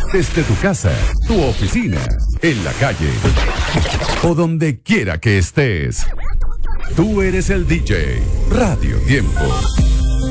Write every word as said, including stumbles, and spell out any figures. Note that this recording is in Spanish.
desde tu casa, tu oficina, en la calle o donde quiera que estés. Tú eres el D J. Radio Tiempo.